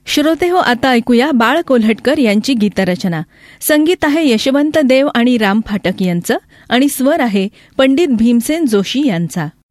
श्रोते हो, आता ऐकूया बाळ कोल्हटकर यांची गीतरचना. संगीत आहे यशवंत देव आणि राम फाटक यांचं आणि स्वर आहे पंडित भीमसेन जोशी यांचा.